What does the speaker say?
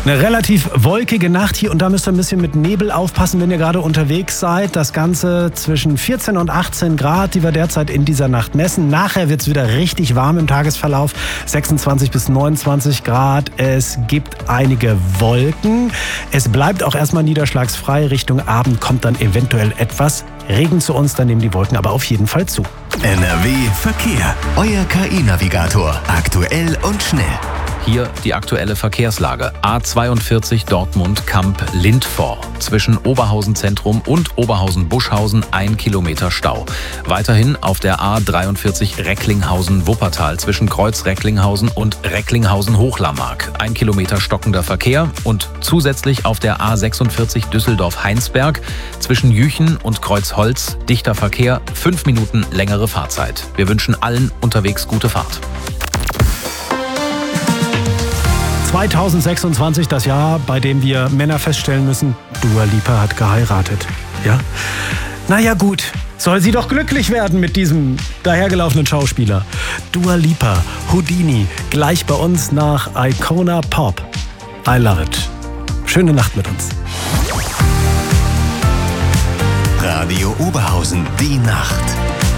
Eine relativ wolkige Nacht hier und da müsst ihr ein bisschen mit Nebel aufpassen, wenn ihr gerade unterwegs seid. Das Ganze zwischen 14 und 18 Grad, die wir derzeit in dieser Nacht messen. Nachher wird es wieder richtig warm im Tagesverlauf, 26 bis 29 Grad. Es gibt einige Wolken. Es bleibt auch erstmal niederschlagsfrei. Richtung Abend kommt dann eventuell etwas Regen zu uns, dann nehmen die Wolken aber auf jeden Fall zu. NRW Verkehr. Euer KI-Navigator. Aktuell und schnell. Hier die aktuelle Verkehrslage. A42 Dortmund-Kamp-Lindfor. Zwischen Oberhausen Zentrum und Oberhausen-Buschhausen 1 Kilometer Stau. Weiterhin auf der A43 Recklinghausen-Wuppertal zwischen Kreuz-Recklinghausen und Recklinghausen-Hochlammark. 1 Kilometer stockender Verkehr und zusätzlich auf der A46 Düsseldorf-Heinsberg zwischen Jüchen und Kreuzholz dichter Verkehr, 5 Minuten längere Fahrzeit. Wir wünschen allen unterwegs gute Fahrt. 2026, das Jahr, bei dem wir Männer feststellen müssen, Dua Lipa hat geheiratet. Ja? Naja gut, soll sie doch glücklich werden mit diesem dahergelaufenen Schauspieler. Dua Lipa, Houdini, gleich bei uns nach Icona Pop. I love it. Schöne Nacht mit uns. Radio Oberhausen, die Nacht.